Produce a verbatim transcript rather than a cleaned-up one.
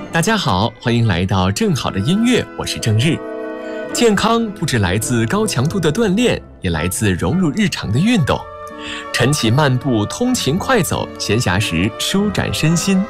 大家好，欢迎来到正好的音乐，我是郑日。健康不只来自高强度的锻炼，也来自融入日常的运动。晨起漫步，通勤快走，闲暇时舒展身心。